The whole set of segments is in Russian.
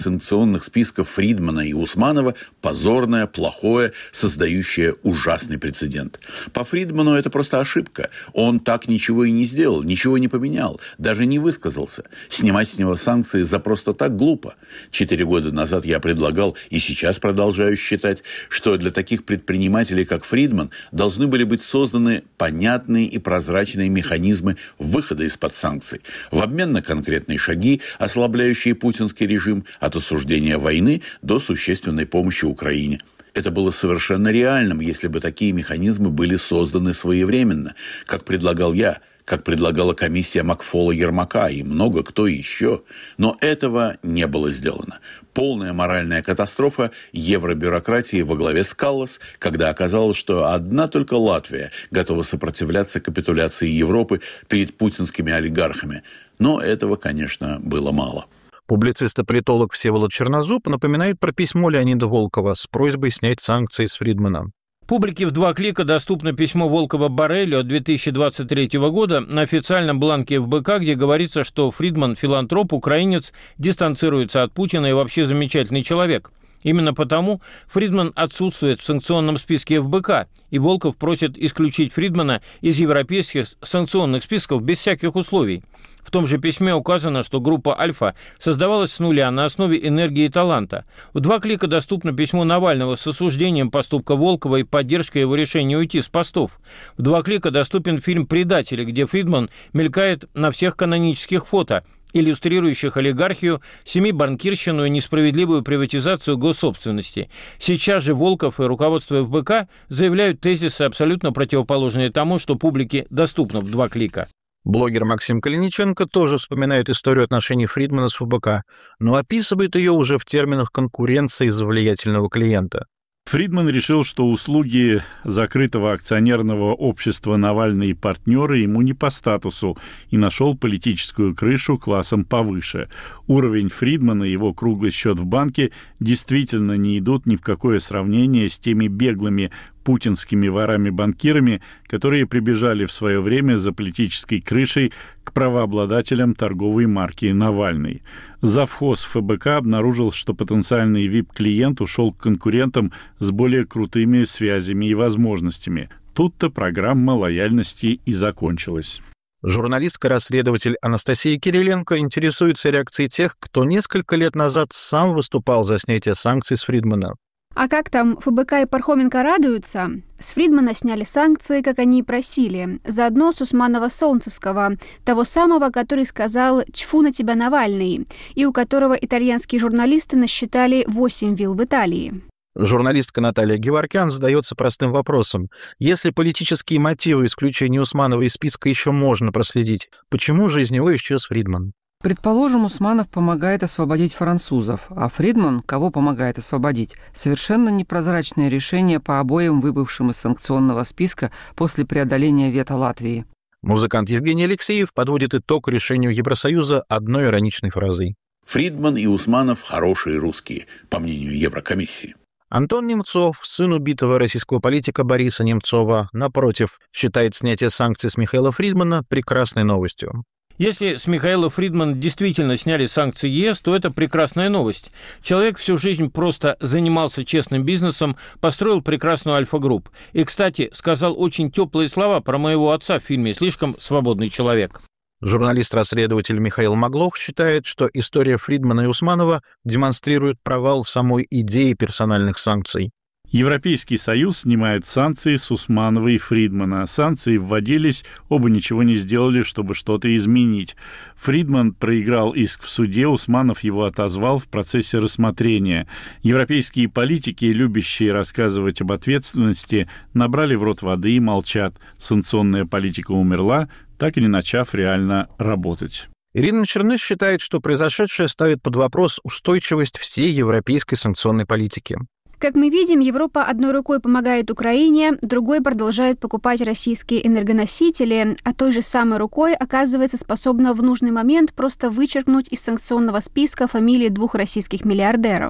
санкционных списков Фридмана и Усманова позорное, плохое, создающее ужасный прецедент. По Фридману это просто ошибка. Он так ничего и не сделал, ничего не поменял, даже не высказался. Снимать с него санкции за просто так глупо. 4 года назад я предлагал, и сейчас продолжаю считать, что для таких предпринимателей, как Фридман, должны были быть созданы понятные и прозрачные механизмы выхода из-под санкций, в обмен на конкретные шаги, ослабляющие путинский режим от осуждения войны до существенной помощи Украине. Это было совершенно реальным, если бы такие механизмы были созданы своевременно, как предлагал я, как предлагала комиссия Макфола-Ермака и много кто еще. Но этого не было сделано. Полная моральная катастрофа евробюрократии во главе с Каллас, когда оказалось, что одна только Латвия готова сопротивляться капитуляции Европы перед путинскими олигархами. Но этого, конечно, было мало. Публицист и политолог Всеволод Чернозуб напоминает про письмо Леонида Волкова с просьбой снять санкции с Фридмана. Публике в 2 клика доступно письмо Волкова Борреллю от 2023 года на официальном бланке ФБК, где говорится, что Фридман, филантроп, украинец, дистанцируется от Путина и вообще замечательный человек. Именно потому Фридман отсутствует в санкционном списке ФБК, и Волков просит исключить Фридмана из европейских санкционных списков без всяких условий. В том же письме указано, что группа «Альфа» создавалась с нуля на основе энергии и таланта. В 2 клика доступно письмо Навального с осуждением поступка Волкова и поддержкой его решения уйти с постов. В 2 клика доступен фильм «Предатели», где Фридман мелькает на всех канонических фото, иллюстрирующих олигархию, семибанкирщину и несправедливую приватизацию госсобственности. Сейчас же Волков и руководство ФБК заявляют тезисы, абсолютно противоположные тому, что публике доступно в 2 клика. Блогер Максим Калиниченко тоже вспоминает историю отношений Фридмана с ФБК, но описывает ее уже в терминах конкуренции за влиятельного клиента. Фридман решил, что услуги закрытого акционерного общества «Навальный и партнеры» ему не по статусу, и нашел политическую крышу классом повыше. Уровень Фридмана и его круглый счет в банке действительно не идут ни в какое сравнение с теми беглыми путинскими ворами-банкирами, которые прибежали в свое время за политической крышей к правообладателям торговой марки «Навальный». Завхоз ФБК обнаружил, что потенциальный VIP-клиент ушел к конкурентам с более крутыми связями и возможностями. Тут-то программа лояльности и закончилась. Журналистка-расследователь Анастасия Кириленко интересуется реакцией тех, кто несколько лет назад сам выступал за снятие санкций с Фридмана. А как там, ФБК и Пархоменко радуются? С Фридмана сняли санкции, как они и просили. Заодно с Усманова-Солнцевского, того самого, который сказал «Тьфу на тебя, Навальный», и у которого итальянские журналисты насчитали 8 вилл в Италии. Журналистка Наталья Геворкян задается простым вопросом. Если политические мотивы исключения Усманова из списка еще можно проследить, почему же из него исчез Фридман? Предположим, Усманов помогает освободить французов, а Фридман, кого помогает освободить, совершенно непрозрачное решение по обоим выбывшим из санкционного списка после преодоления вето Латвии. Музыкант Евгений Алексеев подводит итог решению Евросоюза одной ироничной фразой. Фридман и Усманов – хорошие русские, по мнению Еврокомиссии. Антон Немцов, сын убитого российского политика Бориса Немцова, напротив, считает снятие санкций с Михаила Фридмана прекрасной новостью. Если с Михаила Фридмана действительно сняли санкции ЕС, то это прекрасная новость. Человек всю жизнь просто занимался честным бизнесом, построил прекрасную Альфа-групп. И, кстати, сказал очень теплые слова про моего отца в фильме «Слишком свободный человек». Журналист-расследователь Михаил Маглов считает, что история Фридмана и Усманова демонстрирует провал самой идеи персональных санкций. Европейский Союз снимает санкции с Усманова и Фридмана. Санкции вводились, оба ничего не сделали, чтобы что-то изменить. Фридман проиграл иск в суде, Усманов его отозвал в процессе рассмотрения. Европейские политики, любящие рассказывать об ответственности, набрали в рот воды и молчат. Санкционная политика умерла, так и не начав реально работать. Ирина Черныш считает, что произошедшее ставит под вопрос устойчивость всей европейской санкционной политики. Как мы видим, Европа одной рукой помогает Украине, другой продолжает покупать российские энергоносители, а той же самой рукой оказывается способна в нужный момент просто вычеркнуть из санкционного списка фамилии 2 российских миллиардеров.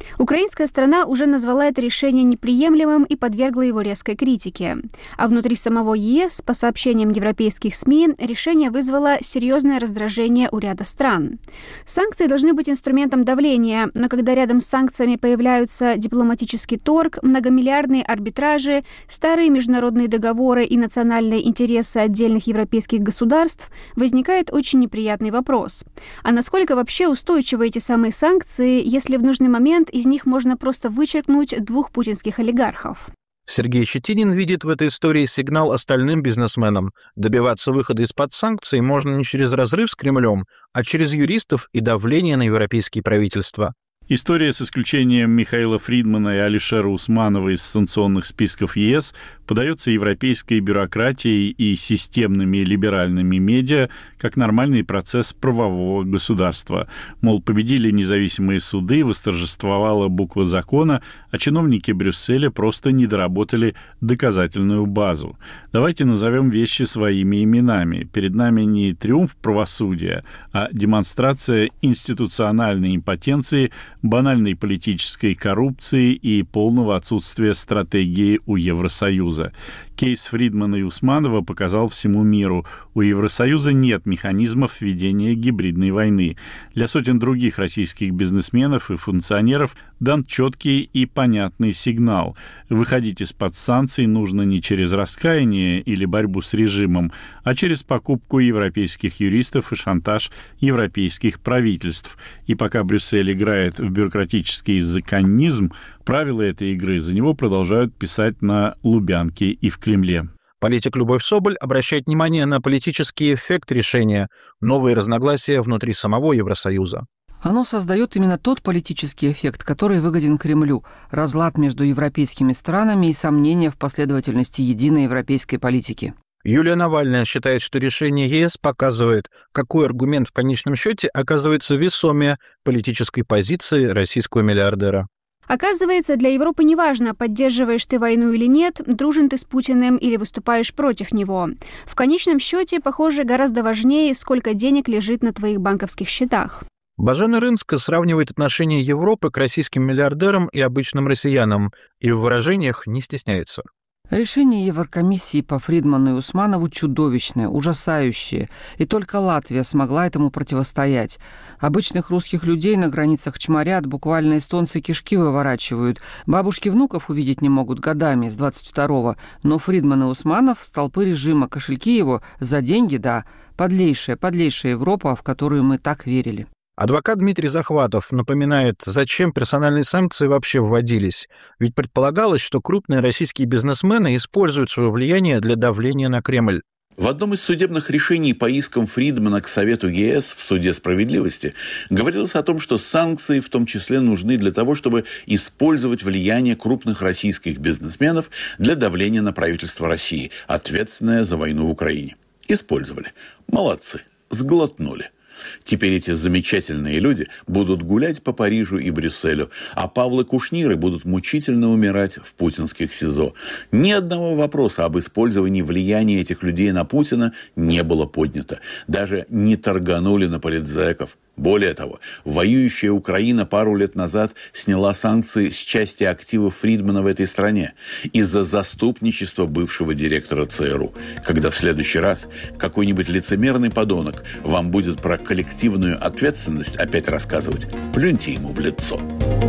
Украинская сторона уже назвала это решение неприемлемым и подвергла его резкой критике. А внутри самого ЕС, по сообщениям европейских СМИ, решение вызвало серьезное раздражение у ряда стран. Санкции должны быть инструментом давления, но когда рядом с санкциями появляются дипломатический торг, многомиллиардные арбитражи, старые международные договоры и национальные интересы отдельных европейских государств, возникает очень неприятный вопрос. А насколько вообще устойчивы эти самые санкции, если в нужный момент из них можно просто вычеркнуть двух путинских олигархов? Сергей Щетинин видит в этой истории сигнал остальным бизнесменам. Добиваться выхода из-под санкций можно не через разрыв с Кремлем, а через юристов и давление на европейские правительства. История с исключением Михаила Фридмана и Алишера Усманова из санкционных списков ЕС подается европейской бюрократией и системными либеральными медиа как нормальный процесс правового государства. Мол, победили независимые суды, восторжествовала буква закона, а чиновники Брюсселя просто не доработали доказательную базу. Давайте назовем вещи своими именами. Перед нами не триумф правосудия, а демонстрация институциональной импотенции, банальной политической коррупции и полного отсутствия стратегии у Евросоюза. Кейс Фридмана и Усманова показал всему миру. У Евросоюза нет механизмов ведения гибридной войны. Для сотен других российских бизнесменов и функционеров дан четкий и понятный сигнал. Выходить из-под санкций нужно не через раскаяние или борьбу с режимом, а через покупку европейских юристов и шантаж европейских правительств. И пока Брюссель играет в бюрократический законизм, правила этой игры за него продолжают писать на Лубянке и в Кремле. Политик Любовь Соболь обращает внимание на политический эффект решения, новые разногласия внутри самого Евросоюза. Оно создает именно тот политический эффект, который выгоден Кремлю, разлад между европейскими странами и сомнения в последовательности единой европейской политики. Юлия Навальная считает, что решение ЕС показывает, какой аргумент в конечном счете оказывается весомее политической позиции российского миллиардера. Оказывается, для Европы неважно, поддерживаешь ты войну или нет, дружен ты с Путиным или выступаешь против него. В конечном счете, похоже, гораздо важнее, сколько денег лежит на твоих банковских счетах. Бажена Рынска сравнивает отношение Европы к российским миллиардерам и обычным россиянам, и в выражениях не стесняется. Решение Еврокомиссии по Фридману и Усманову чудовищное, ужасающее, и только Латвия смогла этому противостоять. Обычных русских людей на границах чморят, буквально эстонцы кишки выворачивают. Бабушки внуков увидеть не могут годами, с 22-го, но Фридман и Усманов с толпы режима, кошельки его за деньги, да, подлейшая Европа, в которую мы так верили. Адвокат Дмитрий Захватов напоминает, зачем персональные санкции вообще вводились. Ведь предполагалось, что крупные российские бизнесмены используют свое влияние для давления на Кремль. В одном из судебных решений по искам Фридмана к Совету ЕС в Суде справедливости говорилось о том, что санкции в том числе нужны для того, чтобы использовать влияние крупных российских бизнесменов для давления на правительство России, ответственное за войну в Украине. Использовали. Молодцы. Сглотнули. Теперь эти замечательные люди будут гулять по Парижу и Брюсселю, а Павлы Кушниры будут мучительно умирать в путинских СИЗО. Ни одного вопроса об использовании влияния этих людей на Путина не было поднято. Даже не торганули на политзеков. Более того, воюющая Украина пару лет назад сняла санкции с части активов Фридмана в этой стране из-за заступничества бывшего директора ЦРУ. Когда в следующий раз какой-нибудь лицемерный подонок вам будет про коллективную ответственность опять рассказывать, плюньте ему в лицо.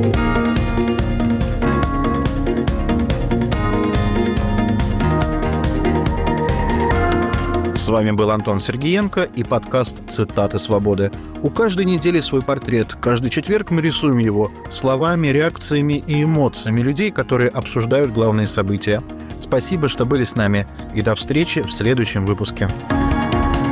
С вами был Антон Сергеенко и подкаст «Цитаты свободы». У каждой недели свой портрет. Каждый четверг мы рисуем его словами, реакциями и эмоциями людей, которые обсуждают главные события. Спасибо, что были с нами. И до встречи в следующем выпуске.